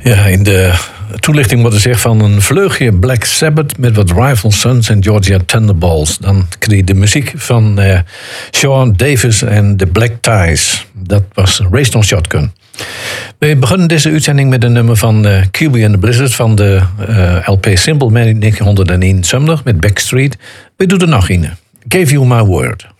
Ja, in de toelichting wordt er gezegd van een vleugje Black Sabbath met wat Rival Sons en Georgia Thunderbolts. Dan kreeg je de muziek van Sean Davis en de Black Ties. Dat was Raised on Shotgun. We beginnen deze uitzending met een nummer van QB and the Blizzard van de LP Simple Man in 1971 met Backstreet. We doen er nog een. Gave You My Word.